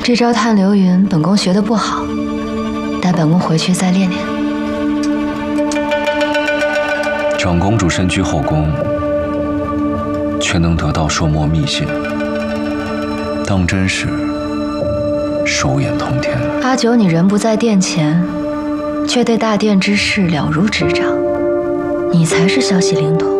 这招探流云，本宫学得不好，待本宫回去再练练。 长公主身居后宫，却能得到硕墨秘信，当真是手眼通天。 阿九，你人不在殿前，却对大殿之事了如指掌，你才是消息灵通。